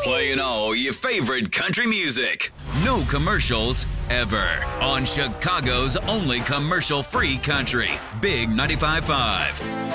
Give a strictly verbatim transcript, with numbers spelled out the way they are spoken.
Playing all your favorite country music. No commercials ever. On Chicago's only commercial-free country. Big ninety-five point five.